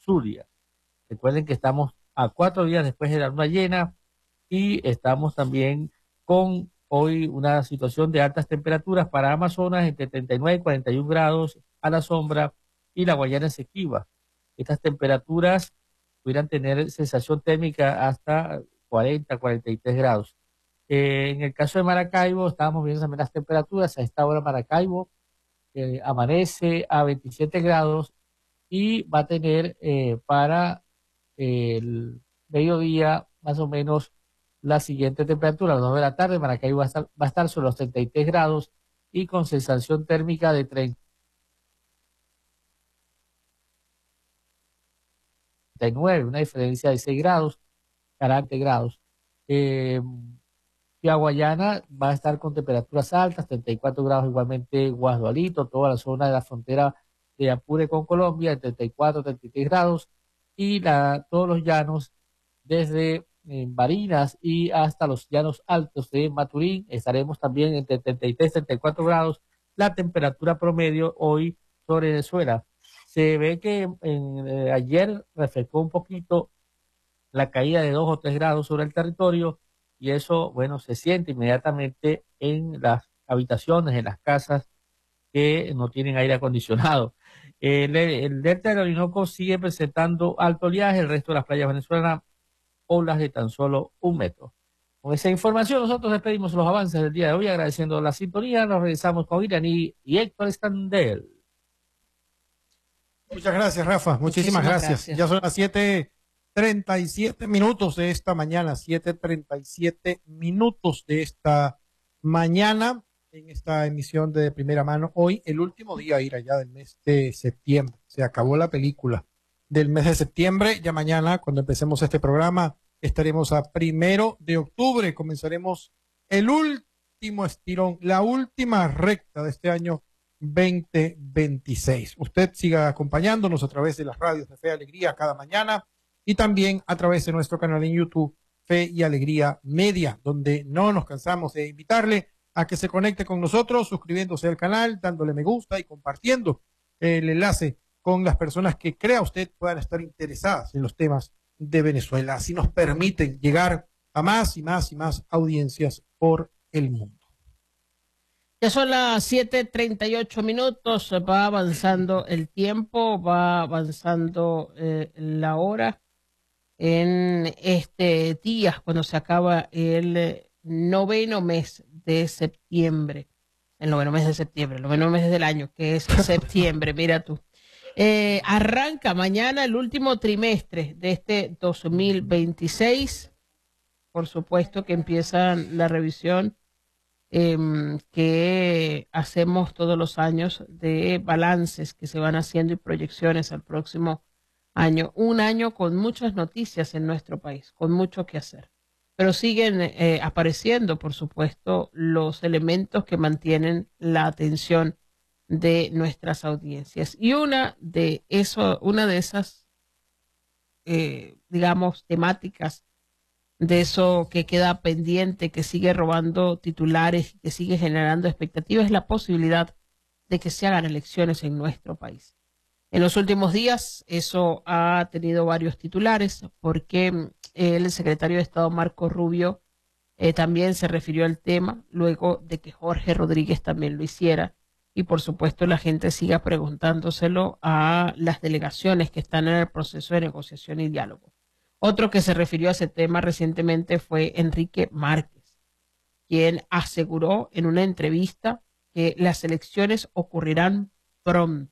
Zulia. Recuerden que estamos a 4 días después de la luna llena y estamos también con hoy una situación de altas temperaturas para Amazonas entre 39 y 41 grados a la sombra y la Guayana Esequiba. Estas temperaturas pudieran tener sensación térmica hasta 40, 43 grados. En el caso de Maracaibo, estábamos viendo también las temperaturas. A esta hora Maracaibo amanece a 27 grados y va a tener para el mediodía más o menos la siguiente temperatura. A las 2 de la tarde Maracaibo va a estar sobre los 33 grados y con sensación térmica de 39, una diferencia de 6 grados, 40 grados. Eh, y a Guayana va a estar con temperaturas altas, 34 grados igualmente Guasdualito, toda la zona de la frontera de Apure con Colombia, de 34, 33 grados, y todos los llanos desde Barinas y hasta los llanos altos de Maturín, estaremos también entre 33 y 34 grados, la temperatura promedio hoy sobre Venezuela. Se ve que ayer refrescó un poquito la caída de 2 o 3 grados sobre el territorio y eso, bueno, se siente inmediatamente en las habitaciones, en las casas que no tienen aire acondicionado. El delta del Orinoco sigue presentando alto oleaje, el resto de las playas venezolanas olas de tan solo 1 metro. Con esa información nosotros despedimos los avances del día de hoy agradeciendo la sintonía. Nos regresamos con Iraní y Héctor Escandel. Muchas gracias, Rafa. Muchísimas gracias. Ya son las 7:37 de esta mañana, 7:37 de esta mañana en esta emisión de Primera Mano. Hoy, el último día, ir allá del mes de septiembre. Se acabó la película del mes de septiembre. Ya mañana, cuando empecemos este programa, estaremos a 1 de octubre. Comenzaremos el último estirón, la última recta de este año 2026. Usted siga acompañándonos a través de las radios de Fe y Alegría cada mañana y también a través de nuestro canal en YouTube, Fe y Alegría Media, donde no nos cansamos de invitarle a que se conecte con nosotros, suscribiéndose al canal, dándole me gusta y compartiendo el enlace con las personas que crea usted puedan estar interesadas en los temas de Venezuela. Así nos permiten llegar a más y más y más audiencias por el mundo. Ya son las 7:38, va avanzando el tiempo, va avanzando la hora en este día, cuando se acaba el noveno mes de septiembre, el noveno mes del año, que es septiembre, mira tú. Arranca mañana el último trimestre de este 2026, por supuesto que empieza la revisión que hacemos todos los años de balances que se van haciendo y proyecciones al próximo año. Un año con muchas noticias en nuestro país, con mucho que hacer. Pero siguen apareciendo, por supuesto, los elementos que mantienen la atención de nuestras audiencias. Y una de esas, digamos, temáticas de eso que queda pendiente, que sigue robando titulares, que sigue generando expectativas, es la posibilidad de que se hagan elecciones en nuestro país. En los últimos días eso ha tenido varios titulares porque el secretario de Estado Marco Rubio también se refirió al tema luego de que Jorge Rodríguez también lo hiciera y por supuesto la gente siga preguntándoselo a las delegaciones que están en el proceso de negociación y diálogo. Otro que se refirió a ese tema recientemente fue Enrique Márquez, quien aseguró en una entrevista que las elecciones ocurrirán pronto.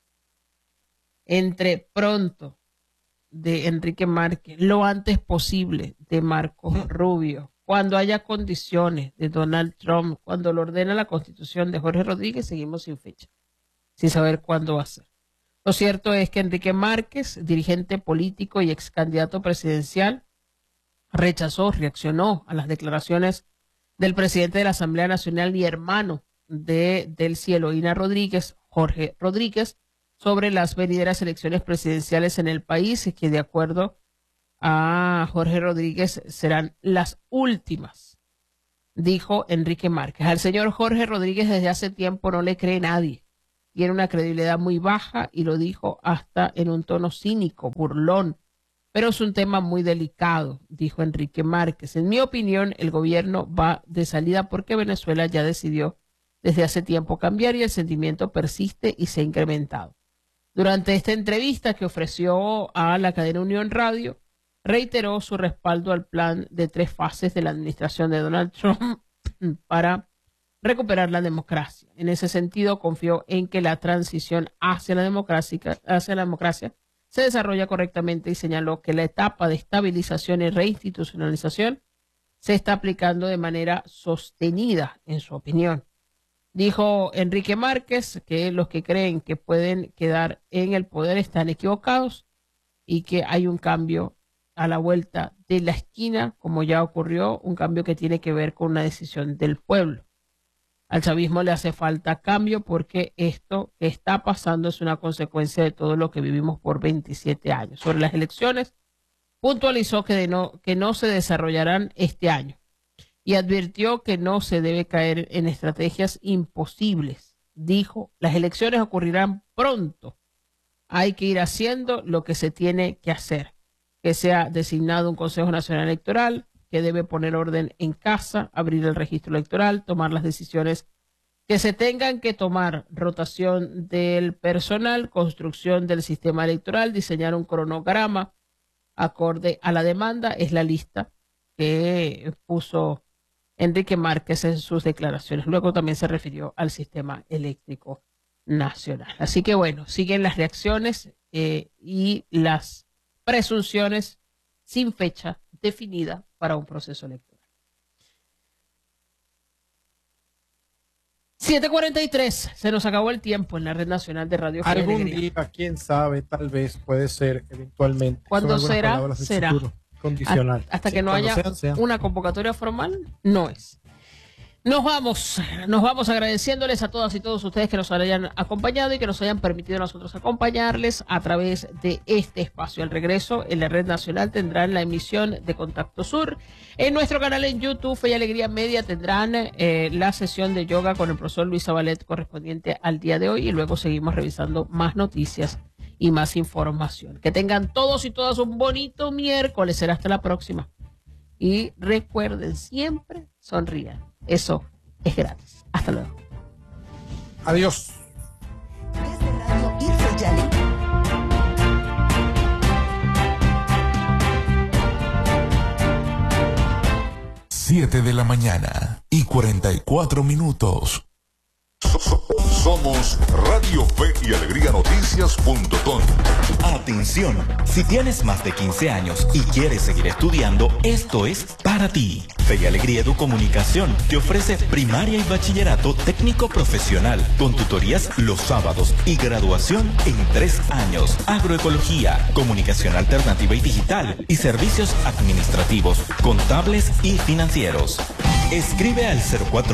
Entre pronto de Enrique Márquez, lo antes posible de Marco Rubio, cuando haya condiciones de Donald Trump, cuando lo ordena la Constitución de Jorge Rodríguez, seguimos sin fecha, sin saber cuándo va a ser. Lo cierto es que Enrique Márquez, dirigente político y ex candidato presidencial, reaccionó a las declaraciones del presidente de la Asamblea Nacional y hermano de Delcy Eloína Rodríguez, Jorge Rodríguez, sobre las venideras elecciones presidenciales en el país y que de acuerdo a Jorge Rodríguez serán las últimas, dijo Enrique Márquez. Al señor Jorge Rodríguez desde hace tiempo no le cree nadie. tiene una credibilidad muy baja y lo dijo hasta en un tono cínico, burlón. Pero es un tema muy delicado, dijo Enrique Márquez. En mi opinión, el gobierno va de salida porque Venezuela ya decidió desde hace tiempo cambiar y el sentimiento persiste y se ha incrementado. Durante esta entrevista que ofreció a la cadena Unión Radio, reiteró su respaldo al plan de 3 fases de la administración de Donald Trump para recuperar la democracia. En ese sentido, confió en que la transición hacia la democracia se desarrolla correctamente y señaló que la etapa de estabilización y reinstitucionalización se está aplicando de manera sostenida, en su opinión. Dijo Enrique Márquez que los que creen que pueden quedar en el poder están equivocados y que hay un cambio a la vuelta de la esquina, como ya ocurrió, un cambio que tiene que ver con una decisión del pueblo. Al chavismo le hace falta cambio porque esto que está pasando es una consecuencia de todo lo que vivimos por 27 años. Sobre las elecciones, puntualizó que no se desarrollarán este año y advirtió que no se debe caer en estrategias imposibles. Dijo, las elecciones ocurrirán pronto. Hay que ir haciendo lo que se tiene que hacer. Que sea designado un Consejo Nacional Electoral, que debe poner orden en casa, abrir el registro electoral, tomar las decisiones que se tengan que tomar, rotación del personal, construcción del sistema electoral, diseñar un cronograma acorde a la demanda, es la lista que puso Enrique Márquez en sus declaraciones. Luego también se refirió al sistema eléctrico nacional. Así que bueno, siguen las reacciones y las presunciones sin fecha definida para un proceso electoral. 7:43, se nos acabó el tiempo en la Red Nacional de Radio Fe y Algún Alegría. día, quién sabe, tal vez, puede ser, eventualmente. Cuando Son será, palabras del será. futuro, condicional. Hasta Sí, que no cuando haya sean. una convocatoria formal, no es. Nos vamos agradeciéndoles a todas y todos ustedes que nos hayan acompañado y que nos hayan permitido a nosotros acompañarles a través de este espacio. Al regreso, en la Red Nacional tendrán la emisión de Contacto Sur. En nuestro canal en YouTube, Fe y Alegría Media, tendrán la sesión de yoga con el profesor Luis Zabalet correspondiente al día de hoy y luego seguimos revisando más noticias y más información. Que tengan todos y todas un bonito miércoles. Será hasta la próxima. Y recuerden, siempre sonrían. Eso es gratis. Hasta luego. Adiós. Desde Radio Irfe y Alegría. 7 de la mañana y 44 minutos. Somos Radio Fe y Alegría Noticias.com. Atención, si tienes más de 15 años y quieres seguir estudiando, esto es para ti. Fe y Alegría Educomunicación te ofrece primaria y bachillerato técnico profesional con tutorías los sábados y graduación en 3 años. Agroecología, comunicación alternativa y digital y servicios administrativos, contables y financieros. Escribe al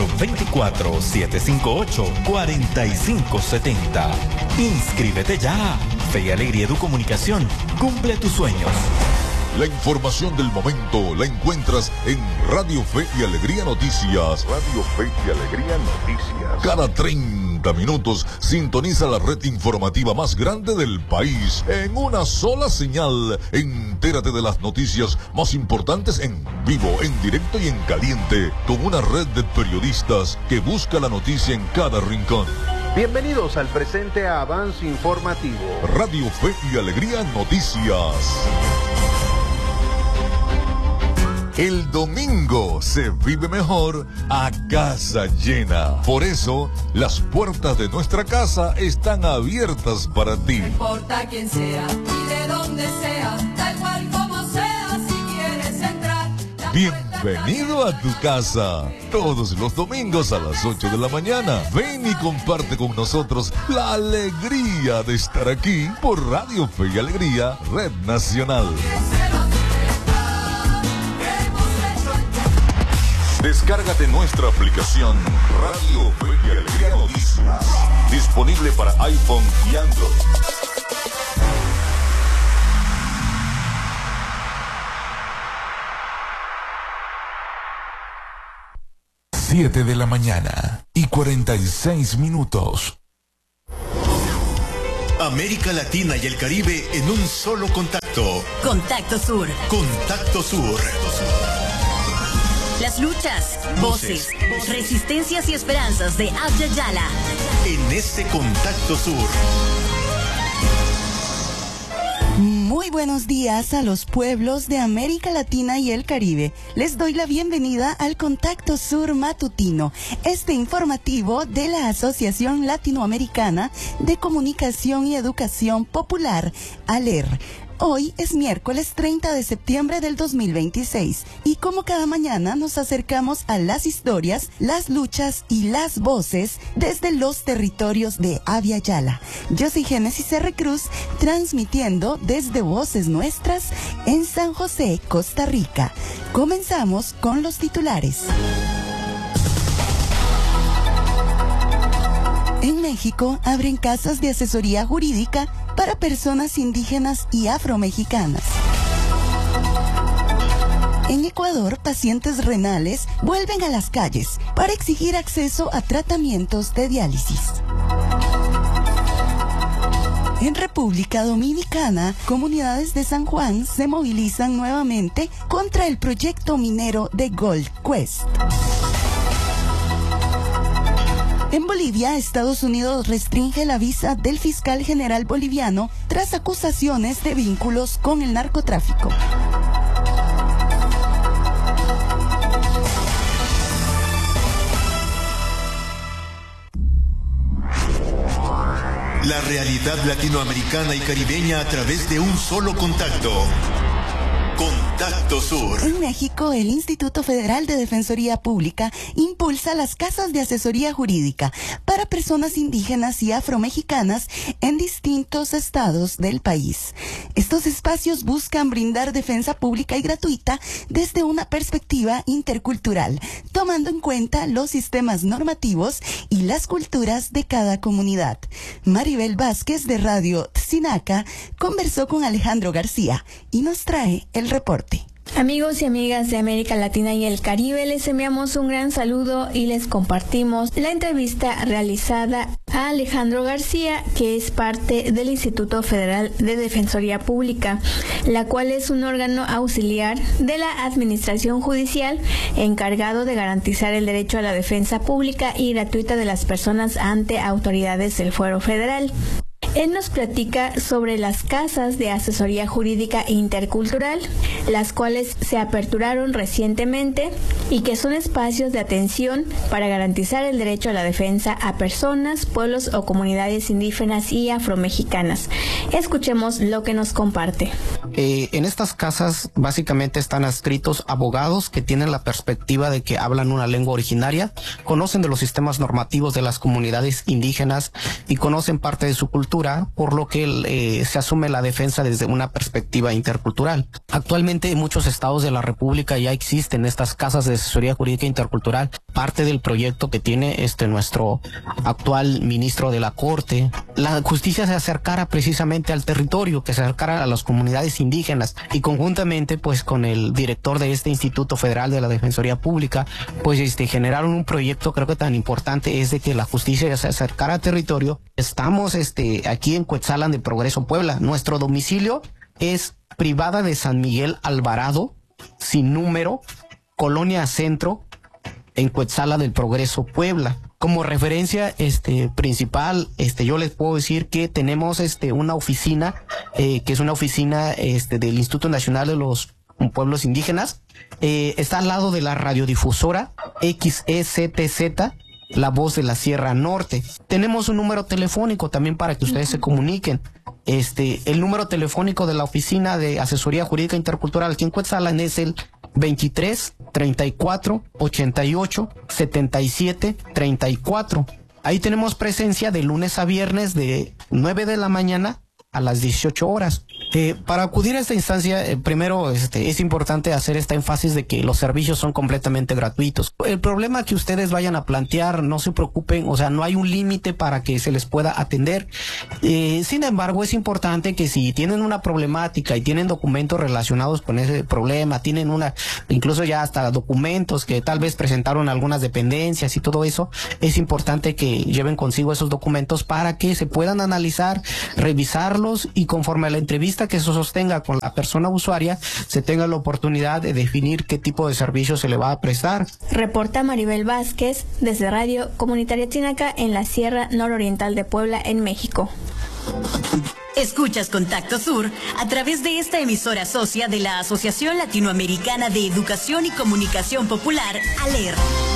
0424-758-4570. Inscríbete ya. Fe y Alegría Educomunicación. Cumple tus sueños. La información del momento la encuentras en Radio Fe y Alegría Noticias. Radio Fe y Alegría Noticias. Cada 30 minutos sintoniza la red informativa más grande del país en una sola señal. Entérate de las noticias más importantes en vivo, en directo y en caliente, con una red de periodistas que busca la noticia en cada rincón. Bienvenidos al presente avance informativo. Radio Fe y Alegría Noticias. El domingo se vive mejor a casa llena. Por eso, las puertas de nuestra casa están abiertas para ti. No importa quién sea y de dónde sea, tal cual como sea, si quieres entrar. Bienvenido a tu casa. Todos los domingos a las 8 de la mañana. Ven y comparte con nosotros la alegría de estar aquí por Radio Fe y Alegría, Red Nacional. Descárgate nuestra aplicación Radio Fe y Alegría Noticias. Disponible para iPhone y Android. Siete de la mañana y 46 minutos. América Latina y el Caribe en un solo contacto. Contacto Sur. Contacto Sur. Las luchas, voces, resistencias y esperanzas de Abya Yala. En este Contacto Sur. Muy buenos días a los pueblos de América Latina y el Caribe. Les doy la bienvenida al Contacto Sur Matutino, este informativo de la Asociación Latinoamericana de Comunicación y Educación Popular, ALER. Hoy es miércoles 30 de septiembre del 2026 y como cada mañana nos acercamos a las historias, las luchas y las voces desde los territorios de Abya Yala. Yo soy Génesis R. Cruz, transmitiendo desde Voces Nuestras en San José, Costa Rica. Comenzamos con los titulares. En México abren casas de asesoría jurídica para personas indígenas y afromexicanas. En Ecuador, pacientes renales vuelven a las calles para exigir acceso a tratamientos de diálisis. En República Dominicana, comunidades de San Juan se movilizan nuevamente contra el proyecto minero de Gold Quest. En Bolivia, Estados Unidos restringe la visa del fiscal general boliviano tras acusaciones de vínculos con el narcotráfico. La realidad latinoamericana y caribeña a través de un solo contacto. Contacto Sur. En México, el Instituto Federal de Defensoría Pública impulsa las casas de asesoría jurídica para personas indígenas y afromexicanas en distintos estados del país. Estos espacios buscan brindar defensa pública y gratuita desde una perspectiva intercultural, tomando en cuenta los sistemas normativos y las culturas de cada comunidad. Maribel Vázquez de Radio Sinaca conversó con Alejandro García y nos trae el reporte. Amigos y amigas de América Latina y el Caribe, les enviamos un gran saludo y les compartimos la entrevista realizada a Alejandro García, que es parte del Instituto Federal de Defensoría Pública, la cual es un órgano auxiliar de la Administración Judicial encargado de garantizar el derecho a la defensa pública y gratuita de las personas ante autoridades del Fuero Federal. Él nos platica sobre las casas de asesoría jurídica intercultural, las cuales se aperturaron recientemente y que son espacios de atención para garantizar el derecho a la defensa a personas, pueblos o comunidades indígenas y afromexicanas. Escuchemos lo que nos comparte. En estas casas básicamente están adscritos abogados que tienen la perspectiva de que hablan una lengua originaria, conocen de los sistemas normativos de las comunidades indígenas y conocen parte de su cultura, por lo que se asume la defensa desde una perspectiva intercultural. Actualmente en muchos estados de la República ya existen estas casas de asesoría jurídica intercultural, parte del proyecto que tiene nuestro actual ministro de la Corte. La justicia se acercara precisamente al territorio, que se acercara a las comunidades indígenas y conjuntamente pues con el director de este Instituto Federal de la Defensoría Pública pues generaron un proyecto, creo que tan importante es de que la justicia se acercara al territorio. Estamos aquí en Cuetzalan de Progreso, Puebla. Nuestro domicilio es Privada de San Miguel Alvarado, sin número, Colonia Centro, en Cuetzalan del Progreso, Puebla. Como referencia principal, yo les puedo decir que tenemos una oficina, que es una oficina del Instituto Nacional de los Pueblos Indígenas. Está al lado de la radiodifusora XEZTZ, La Voz de la Sierra Norte. Tenemos un número telefónico también para que ustedes se comuniquen. El número telefónico de la Oficina de Asesoría Jurídica Intercultural aquí en Cuetzalan es el 23 34 88 77 34. Ahí tenemos presencia de lunes a viernes de 9 de la mañana a las 18 horas. Para acudir a esta instancia, primero es importante hacer este énfasis de que los servicios son completamente gratuitos. El problema que ustedes vayan a plantear, no se preocupen, o sea, no hay un límite para que se les pueda atender. Sin embargo, es importante que si tienen una problemática y tienen documentos relacionados con ese problema, tienen incluso ya hasta documentos que tal vez presentaron algunas dependencias y todo eso, es importante que lleven consigo esos documentos para que se puedan analizar, revisarlos y conforme a la entrevista que se sostenga con la persona usuaria, se tenga la oportunidad de definir qué tipo de servicio se le va a prestar. Reporta Maribel Vázquez desde Radio Comunitaria Chinaca en la Sierra Nororiental de Puebla, en México. Escuchas Contacto Sur a través de esta emisora socia de la Asociación Latinoamericana de Educación y Comunicación Popular, ALER.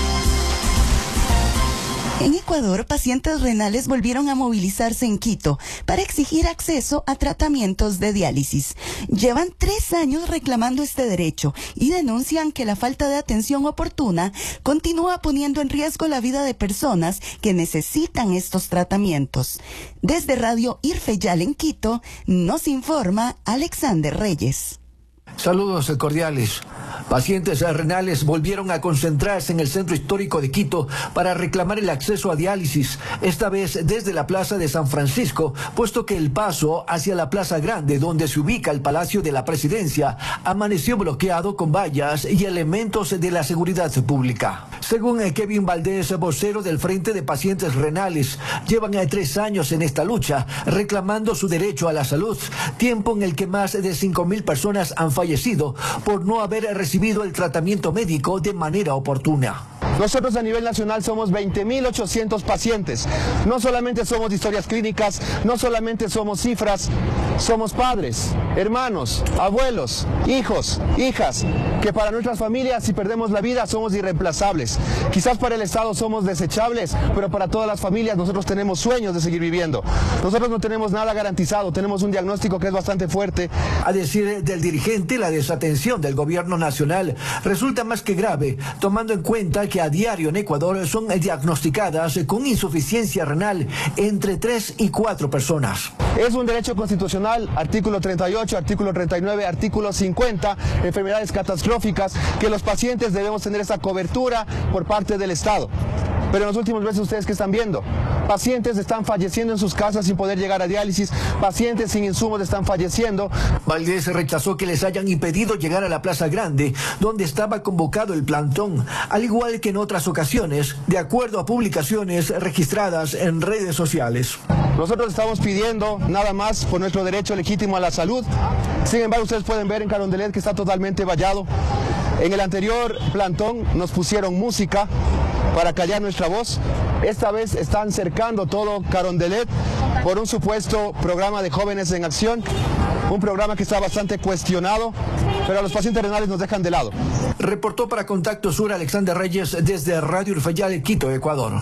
En Ecuador, pacientes renales volvieron a movilizarse en Quito para exigir acceso a tratamientos de diálisis. Llevan 3 años reclamando este derecho y denuncian que la falta de atención oportuna continúa poniendo en riesgo la vida de personas que necesitan estos tratamientos. Desde Radio Irfeyal en Quito, nos informa Alexander Reyes. Saludos cordiales. Pacientes renales volvieron a concentrarse en el centro histórico de Quito para reclamar el acceso a diálisis, esta vez desde la Plaza de San Francisco, puesto que el paso hacia la Plaza Grande, donde se ubica el Palacio de la Presidencia, amaneció bloqueado con vallas y elementos de la seguridad pública. Según Kevin Valdés, vocero del Frente de Pacientes Renales, llevan 3 años en esta lucha, reclamando su derecho a la salud, tiempo en el que más de 5.000 personas han fallecido por no haber recibido el tratamiento médico de manera oportuna. Nosotros a nivel nacional somos 20.800 pacientes. No solamente somos historias clínicas, no solamente somos cifras, somos padres, hermanos, abuelos, hijos, hijas, que para nuestras familias, si perdemos la vida, somos irreemplazables. Quizás para el Estado somos desechables, pero para todas las familias nosotros tenemos sueños de seguir viviendo. Nosotros no tenemos nada garantizado, tenemos un diagnóstico que es bastante fuerte. A decir del dirigente, la desatención del gobierno nacional resulta más que grave, tomando en cuenta que a diario en Ecuador son diagnosticadas con insuficiencia renal entre 3 y 4 personas. Es un derecho constitucional, artículo 38, artículo 39, artículo 50, enfermedades catastróficas, que los pacientes debemos tener esa cobertura por parte del Estado. Pero en los últimos meses, ¿ustedes qué están viendo? Pacientes están falleciendo en sus casas sin poder llegar a diálisis, pacientes sin insumos están falleciendo. Valdés rechazó que les hayan impedido llegar a la Plaza Grande, donde estaba convocado el plantón, al igual que en otras ocasiones, de acuerdo a publicaciones registradas en redes sociales. Nosotros estamos pidiendo nada más por nuestro derecho legítimo a la salud. Sin embargo, ustedes pueden ver en Carondelet que está totalmente vallado. En el anterior plantón nos pusieron música para callar nuestra voz. Esta vez están cercando todo Carondelet por un supuesto programa de Jóvenes en Acción, un programa que está bastante cuestionado, pero a los pacientes renales nos dejan de lado. Reportó para Contacto Sur Alexander Reyes desde Radio Irfeyal, Quito, Ecuador.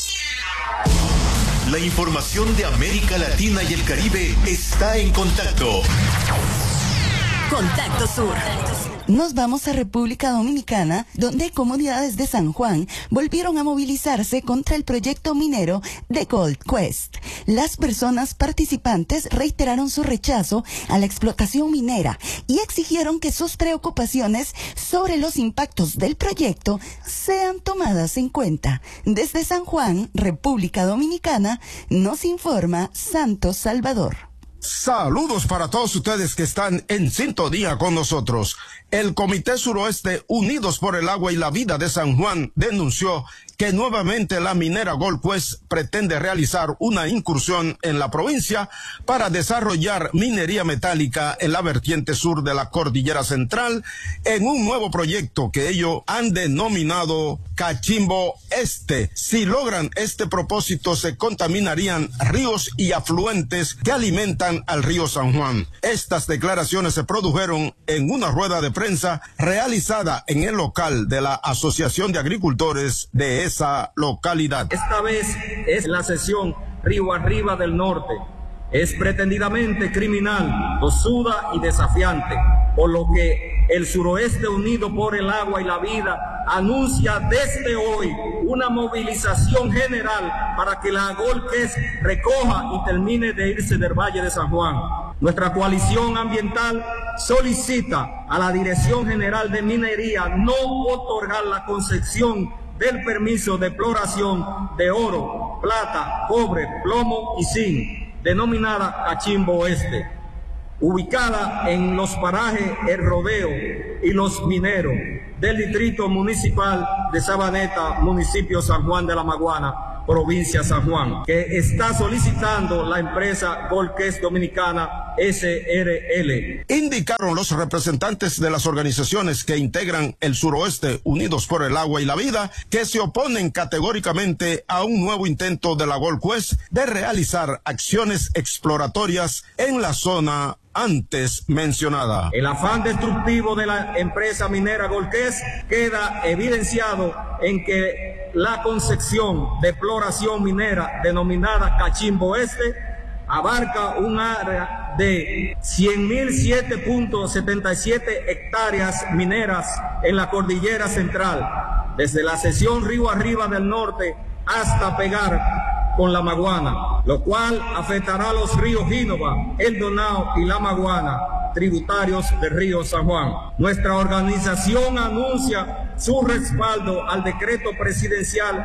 La información de América Latina y el Caribe está en Contacto. Contacto Sur. Nos vamos a República Dominicana, donde comunidades de San Juan volvieron a movilizarse contra el proyecto minero de Gold Quest. Las personas participantes reiteraron su rechazo a la explotación minera y exigieron que sus preocupaciones sobre los impactos del proyecto sean tomadas en cuenta. Desde San Juan, República Dominicana, nos informa Santos Salvador. Saludos para todos ustedes que están en sintonía con nosotros. El Comité Suroeste Unidos por el Agua y la Vida de San Juan denunció que nuevamente la minera Gold Quest pretende realizar una incursión en la provincia para desarrollar minería metálica en la vertiente sur de la Cordillera Central en un nuevo proyecto que ellos han denominado Cachimbo Este. Si logran este propósito, se contaminarían ríos y afluentes que alimentan al río San Juan. Estas declaraciones se produjeron en una rueda de prensa realizada en el local de la Asociación de Agricultores de esa localidad. Esta vez es la sesión Río Arriba del Norte. Es pretendidamente criminal, tosuda y desafiante. por lo que el Suroeste Unido por el Agua y la Vida anuncia desde hoy una movilización general para que la Golquez recoja y termine de irse del Valle de San Juan. Nuestra coalición ambiental solicita a la Dirección General de Minería no otorgar la concesión del permiso de exploración de oro, plata, cobre, plomo y zinc, denominada Cachimbo Oeste, ubicada en los parajes El Rodeo y Los Mineros del Distrito Municipal de Sabaneta, municipio San Juan de la Maguana, provincia San Juan, que está solicitando la empresa Golquez Dominicana SRL. Indicaron los representantes de las organizaciones que integran el Suroeste Unidos por el Agua y la Vida que se oponen categóricamente a un nuevo intento de la Golquez de realizar acciones exploratorias en la zona antes mencionada. El afán destructivo de la empresa minera Golquez queda evidenciado en que la concesión de exploración minera denominada Cachimbo Oeste abarca un área de 100.007.77 hectáreas mineras en la cordillera central, desde la sección río arriba del norte hasta pegar con la Maguana, lo cual afectará a los ríos Gínova, El Donao y la Maguana, tributarios del río San Juan. Nuestra organización anuncia su respaldo al decreto presidencial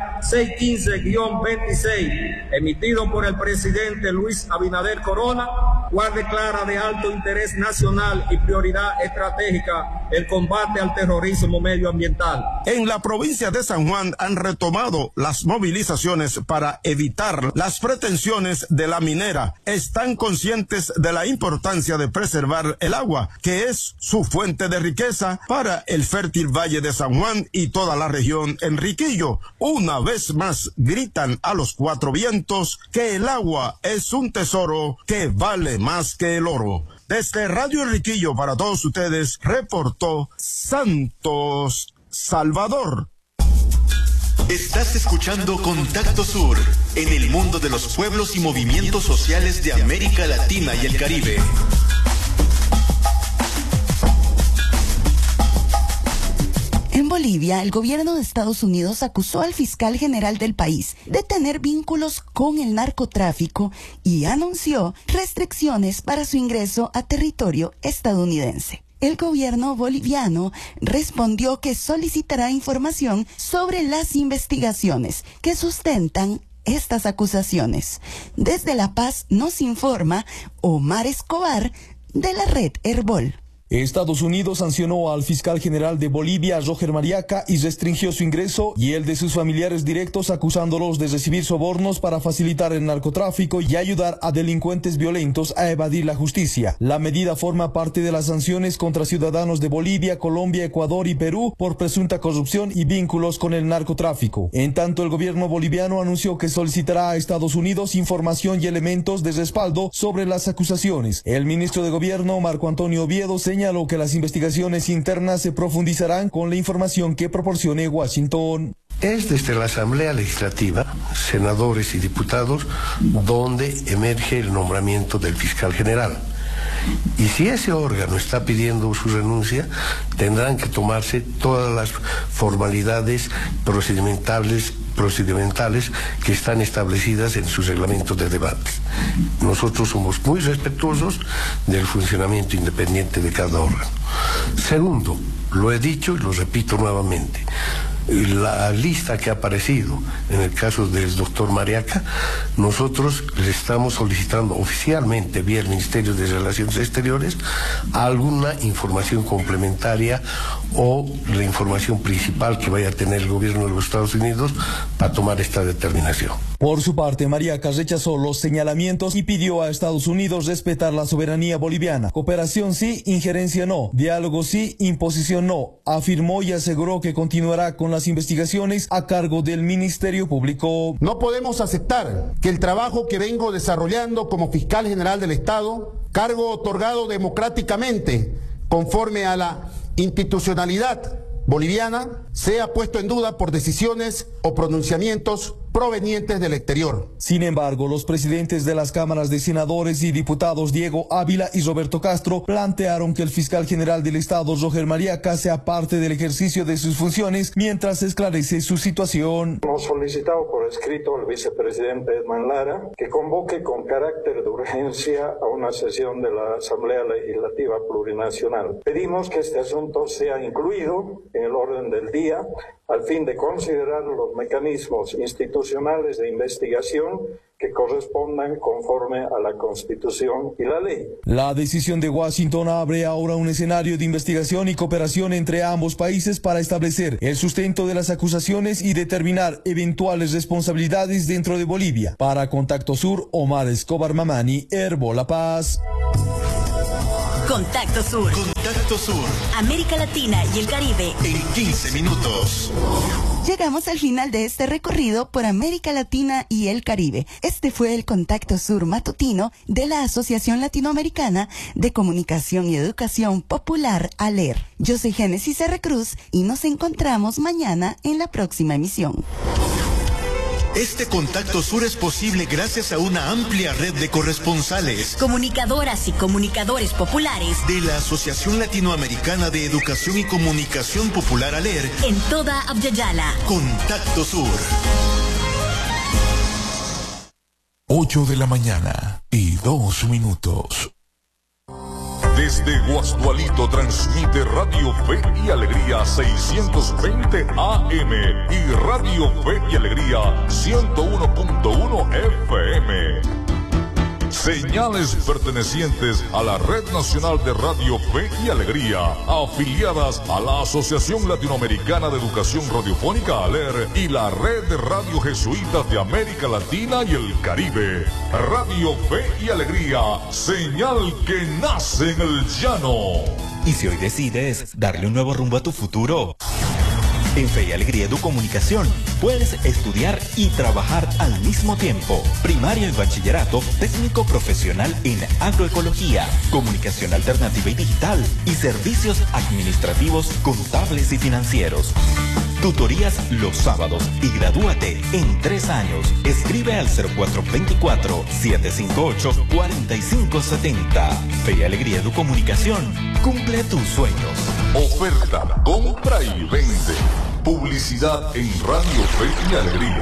615-26, emitido por el presidente Luis Abinader Corona, cual declara de alto interés nacional y prioridad estratégica el combate al terrorismo medioambiental. En la provincia de San Juan han retomado las movilizaciones para evitar las pretensiones de la minera. Están conscientes de la importancia de preservar el agua, que es su fuente de riqueza para el fértil Valle de San Juan y toda la región Enriquillo. Una vez más gritan a los cuatro vientos que el agua es un tesoro que vale más que el oro. Desde Radio Enriquillo para todos ustedes, reportó Santos Salvador. Estás escuchando Contacto Sur, en el mundo de los pueblos y movimientos sociales de América Latina y el Caribe. En Bolivia, el gobierno de Estados Unidos acusó al fiscal general del país de tener vínculos con el narcotráfico y anunció restricciones para su ingreso a territorio estadounidense. El gobierno boliviano respondió que solicitará información sobre las investigaciones que sustentan estas acusaciones. Desde La Paz nos informa Omar Escobar de la red Herbol. Estados Unidos sancionó al fiscal general de Bolivia, Roger Mariaca, y restringió su ingreso y el de sus familiares directos, acusándolos de recibir sobornos para facilitar el narcotráfico y ayudar a delincuentes violentos a evadir la justicia. La medida forma parte de las sanciones contra ciudadanos de Bolivia, Colombia, Ecuador y Perú por presunta corrupción y vínculos con el narcotráfico. En tanto, el gobierno boliviano anunció que solicitará a Estados Unidos información y elementos de respaldo sobre las acusaciones. El ministro de Gobierno, Marco Antonio Oviedo, señaló que las investigaciones internas se profundizarán con la información que proporcione Washington. Es desde la Asamblea Legislativa, senadores y diputados, donde emerge el nombramiento del fiscal general. Y si ese órgano está pidiendo su renuncia, tendrán que tomarse todas las formalidades procedimentales que están establecidas en sus reglamentos de debate. Nosotros somos muy respetuosos del funcionamiento independiente de cada órgano. Segundo, lo he dicho y lo repito nuevamente, la lista que ha aparecido en el caso del doctor Mariaca, nosotros le estamos solicitando oficialmente vía el Ministerio de Relaciones Exteriores alguna información complementaria o la información principal que vaya a tener el gobierno de los Estados Unidos para tomar esta determinación. Por su parte, Mariaca rechazó los señalamientos y pidió a Estados Unidos respetar la soberanía boliviana. Cooperación sí, injerencia no. Diálogo sí, imposición no. Afirmó y aseguró que continuará con las investigaciones a cargo del Ministerio Público. No podemos aceptar que el trabajo que vengo desarrollando como fiscal general del Estado, cargo otorgado democráticamente conforme a la institucionalidad boliviana, sea puesto en duda por decisiones o pronunciamientos provenientes del exterior. Sin embargo, los presidentes de las cámaras de senadores y diputados Diego Ávila y Roberto Castro plantearon que el fiscal general del Estado, Roger Mariaca, sea parte del ejercicio de sus funciones mientras se esclarece su situación. Hemos solicitado por escrito al vicepresidente Edman Lara que convoque con carácter de urgencia a una sesión de la Asamblea Legislativa Plurinacional. Pedimos que este asunto sea incluido en el orden del día al fin de considerar los mecanismos institucionales de investigación que correspondan conforme a la Constitución y la ley. La decisión de Washington abre ahora un escenario de investigación y cooperación entre ambos países para establecer el sustento de las acusaciones y determinar eventuales responsabilidades dentro de Bolivia. Para Contacto Sur, Omar Escobar Mamani, Herbo La Paz. Contacto Sur. Contacto Sur. América Latina y el Caribe. En 15 minutos. Llegamos al final de este recorrido por América Latina y el Caribe. Este fue el Contacto Sur matutino de la Asociación Latinoamericana de Comunicación y Educación Popular, ALER. Yo soy Génesis R. Cruz y nos encontramos mañana en la próxima emisión. Este Contacto Sur es posible gracias a una amplia red de corresponsales, comunicadoras y comunicadores populares de la Asociación Latinoamericana de Educación y Comunicación Popular, ALER, en toda Abya-Yala. Contacto Sur. 8 de la mañana y 2 minutos. Desde Guasdualito transmite Radio Fe y Alegría 620 AM y Radio Fe y Alegría 101.1 FM. Señales pertenecientes a la Red Nacional de Radio Fe y Alegría, afiliadas a la Asociación Latinoamericana de Educación Radiofónica, ALER, y la Red de Radio Jesuitas de América Latina y el Caribe. Radio Fe y Alegría, señal que nace en el llano. Y si hoy decides darle un nuevo rumbo a tu futuro, en Fe y Alegría Educomunicación puedes estudiar y trabajar al mismo tiempo. Primaria y bachillerato, técnico profesional en agroecología, comunicación alternativa y digital y servicios administrativos, contables y financieros. Tutorías los sábados y gradúate en 3 años. Escribe al 0424-758-4570. Fe y Alegría Educomunicación. Cumple tus sueños. Oferta, compra y vende. Publicidad en Radio Fe y Alegría.